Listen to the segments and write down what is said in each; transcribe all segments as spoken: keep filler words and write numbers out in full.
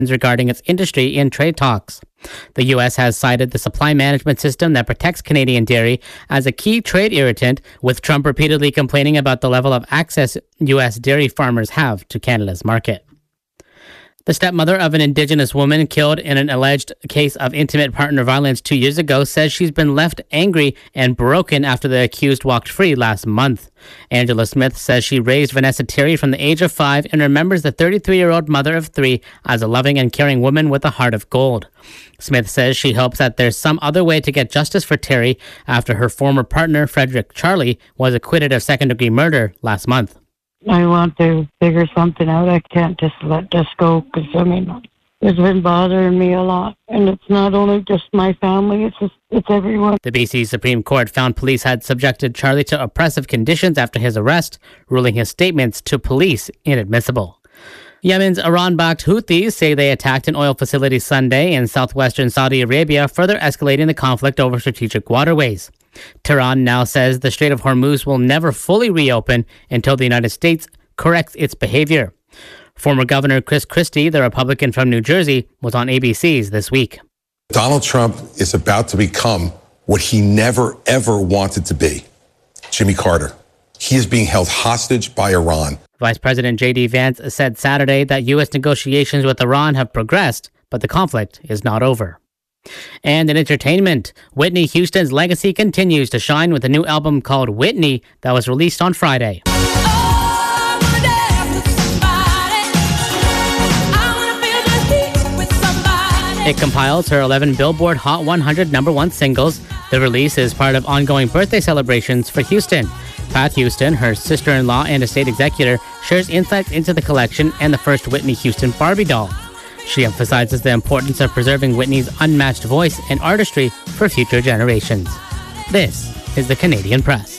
regarding its industry in trade talks. The U S has cited the supply management system that protects Canadian dairy as a key trade irritant, with Trump repeatedly complaining about the level of access U S dairy farmers have to Canada's market. The stepmother of an Indigenous woman killed in an alleged case of intimate partner violence two years ago says she's been left angry and broken after the accused walked free last month. Angela Smith says she raised Vanessa Terry from the age of five and remembers the thirty-three-year-old mother of three as a loving and caring woman with a heart of gold. Smith says she hopes that there's some other way to get justice for Terry after her former partner, Frederick Charlie, was acquitted of second-degree murder last month. I want to figure something out. I can't just let this go because, I mean, it's been bothering me a lot. And it's not only just my family, it's just, it's everyone. The B C Supreme Court found police had subjected Charlie to oppressive conditions after his arrest, ruling his statements to police inadmissible. Yemen's Iran-backed Houthis say they attacked an oil facility Sunday in southwestern Saudi Arabia, further escalating the conflict over strategic waterways. Tehran now says the Strait of Hormuz will never fully reopen until the United States corrects its behavior. Former Governor Chris Christie, the Republican from New Jersey, was on A B C's This Week. Donald Trump is about to become what he never, ever wanted to be, Jimmy Carter. He is being held hostage by Iran. Vice President J D Vance said Saturday that U S negotiations with Iran have progressed, but the conflict is not over. And in entertainment, Whitney Houston's legacy continues to shine with a new album called Whitney that was released on Friday. It compiles her eleven Billboard Hot one hundred number one singles. The release is part of ongoing birthday celebrations for Houston. Pat Houston, her sister-in-law and estate executor, shares insights into the collection and the first Whitney Houston Barbie doll. She emphasizes the importance of preserving Whitney's unmatched voice and artistry for future generations. This is the Canadian Press.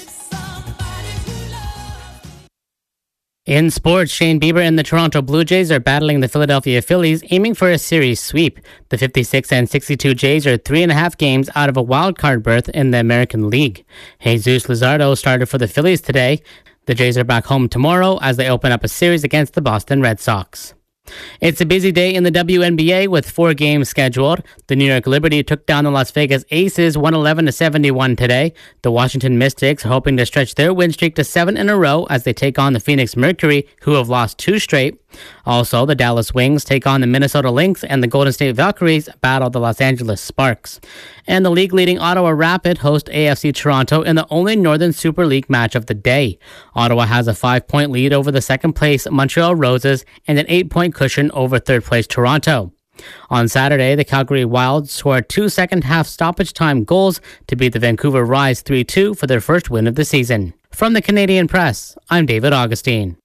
In sports, Shane Bieber and the Toronto Blue Jays are battling the Philadelphia Phillies, aiming for a series sweep. The fifty-six and sixty-two Jays are three and a half games out of a wild card berth in the American League. Jesus Luzardo started for the Phillies today. The Jays are back home tomorrow as they open up a series against the Boston Red Sox. It's a busy day in the W N B A with four games scheduled. The New York Liberty took down the Las Vegas Aces one eleven to seventy-one today. The Washington Mystics are hoping to stretch their win streak to seven in a row as they take on the Phoenix Mercury, who have lost two straight. Also, the Dallas Wings take on the Minnesota Lynx, and the Golden State Valkyries battle the Los Angeles Sparks. And the league-leading Ottawa Rapid host A F C Toronto in the only Northern Super League match of the day. Ottawa has a five-point lead over the second-place Montreal Roses and an eight-point cushion over third-place Toronto. On Saturday, the Calgary Wild scored two second-half stoppage-time goals to beat the Vancouver Rise three two for their first win of the season. From the Canadian Press, I'm David Augustine.